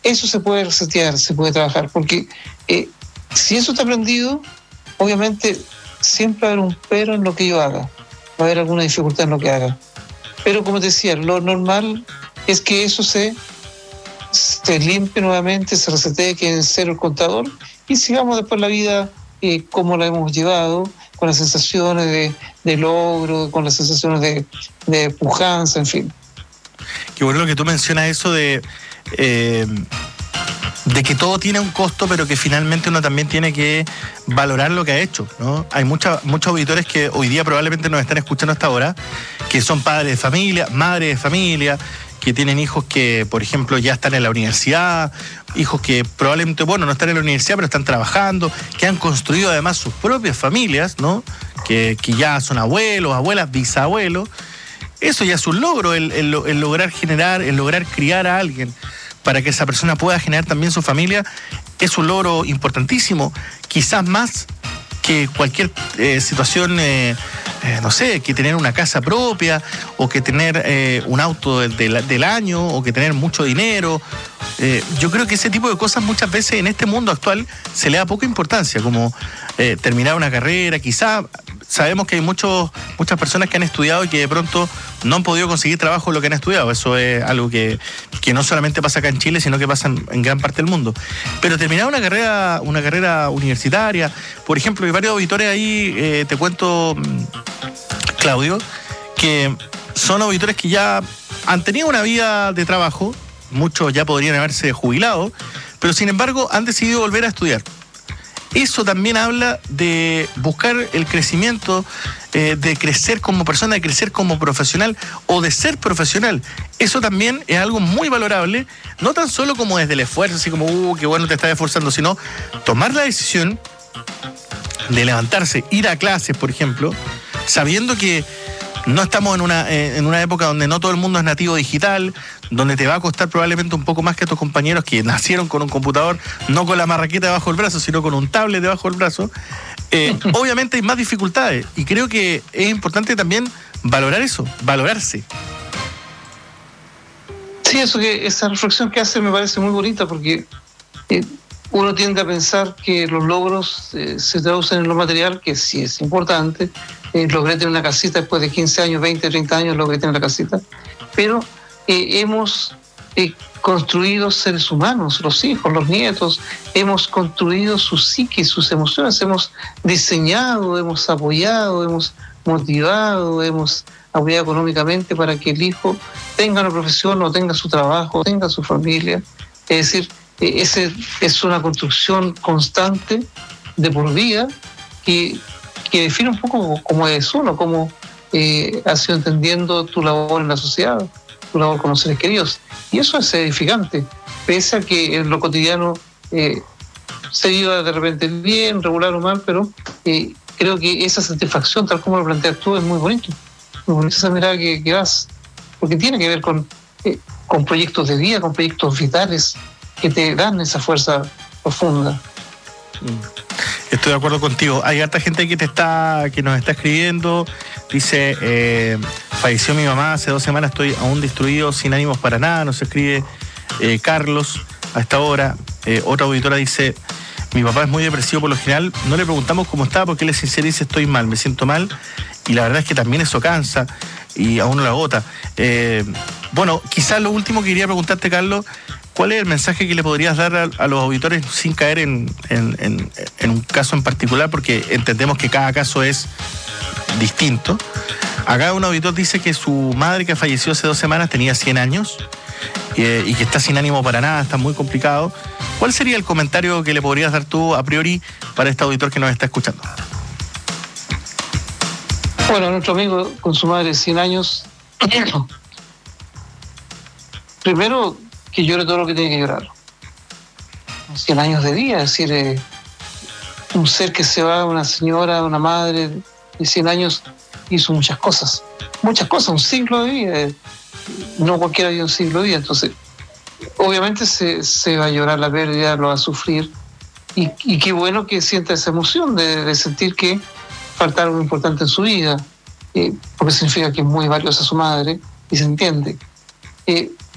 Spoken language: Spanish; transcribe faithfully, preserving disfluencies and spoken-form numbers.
eso se puede resetear, se puede trabajar, porque eh, si eso está aprendido, obviamente siempre va a haber un pero en lo que yo haga, va a haber alguna dificultad en lo que haga. Pero como te decía, lo normal es que eso se, se limpie nuevamente, se resetee, que en cero el contador, y sigamos después la vida eh, como la hemos llevado, con las sensaciones de, de logro, con las sensaciones de, de pujanza, en fin. Qué bueno lo que tú mencionas, eso de, eh, de que todo tiene un costo, pero que finalmente uno también tiene que valorar lo que ha hecho, ¿no? Hay mucha, muchos auditores que hoy día probablemente nos están escuchando hasta ahora, que son padres de familia, madres de familia, que tienen hijos que, por ejemplo, ya están en la universidad, hijos que probablemente, bueno, no están en la universidad, pero están trabajando, que han construido además sus propias familias, ¿no? Que, que ya son abuelos, abuelas, bisabuelos. Eso ya es un logro, el, el, el lograr generar, el lograr criar a alguien para que esa persona pueda generar también su familia, es un logro importantísimo, quizás más que cualquier eh, situación, eh, eh, no sé, que tener una casa propia, o que tener eh, un auto del, del, del año, o que tener mucho dinero. Eh, yo creo que ese tipo de cosas muchas veces en este mundo actual se le da poca importancia, como eh, terminar una carrera, quizá. Sabemos que hay muchos, muchas personas que han estudiado y que de pronto no han podido conseguir trabajo en lo que han estudiado. Eso es algo que, que no solamente pasa acá en Chile, sino que pasa en, en gran parte del mundo. Pero terminar una carrera, una carrera universitaria, por ejemplo, hay varios auditores ahí, eh, te cuento, Claudio, que son auditores que ya han tenido una vida de trabajo, muchos ya podrían haberse jubilado, pero sin embargo han decidido volver a estudiar. Eso también habla de buscar el crecimiento, eh, de crecer como persona, de crecer como profesional o de ser profesional. Eso también es algo muy valorable, no tan solo como desde el esfuerzo, así como, uh, qué bueno te estás esforzando, sino tomar la decisión de levantarse, ir a clases, por ejemplo, sabiendo que no estamos en una, en una época donde no todo el mundo es nativo digital, donde te va a costar probablemente un poco más que a tus compañeros que nacieron con un computador, no con la marraqueta debajo del brazo, sino con un tablet debajo del brazo. Eh, obviamente hay más dificultades, y creo que es importante también valorar eso, valorarse. Sí, eso que, esa reflexión que hace me parece muy bonita, porque eh, uno tiende a pensar que los logros eh, se traducen en lo material, que sí es importante. Eh, logré tener una casita después de quince años, veinte, treinta años, logré tener la casita, pero eh, hemos eh, construido seres humanos, los hijos, los nietos, hemos construido su psique, sus emociones, hemos diseñado, hemos apoyado, hemos motivado, hemos apoyado económicamente para que el hijo tenga una profesión, o tenga su trabajo, tenga su familia. Es decir, eh, ese es una construcción constante de por vida que que define un poco cómo es uno, cómo eh, has ido entendiendo tu labor en la sociedad, tu labor con los seres queridos. Y eso es edificante, pese a que en lo cotidiano eh, se viva de repente bien, regular o mal, pero eh, creo que esa satisfacción, tal como lo planteas tú, es muy bonito. Muy bonita esa mirada que, que das, porque tiene que ver con, eh, con proyectos de vida, con proyectos vitales que te dan esa fuerza profunda. Mm. Estoy de acuerdo contigo. Hay harta gente que te está, que nos está escribiendo. Dice, eh, falleció mi mamá hace dos semanas, estoy aún destruido, sin ánimos para nada. Nos escribe eh, Carlos a esta hora. Eh, otra auditora dice, mi papá es muy depresivo por lo general. No le preguntamos cómo está, porque él es sincero y dice, estoy mal, me siento mal. Y la verdad es que también eso cansa y a uno la agota. Eh, bueno, quizás lo último que quería preguntarte, Carlos, ¿cuál es el mensaje que le podrías dar a, a los auditores sin caer en, en, en, en un caso en particular? Porque entendemos que cada caso es distinto. Acá un auditor dice que su madre, que falleció hace dos semanas, tenía cien años eh, y que está sin ánimo para nada, está muy complicado. ¿Cuál sería el comentario que le podrías dar tú a priori para este auditor que nos está escuchando? Bueno, nuestro amigo con su madre de cien años, primero, que llore todo lo que tiene que llorar. cien años de vida, es decir, eh, un ser que se va, una señora, una madre de cien años, hizo muchas cosas, muchas cosas, un siglo de vida. Eh, no cualquiera vive un siglo de vida, entonces, obviamente se, se va a llorar la pérdida, lo va a sufrir, y, y qué bueno que sienta esa emoción de, de sentir que falta algo importante en su vida, eh, porque significa que es muy valiosa su madre, y se entiende. Eh,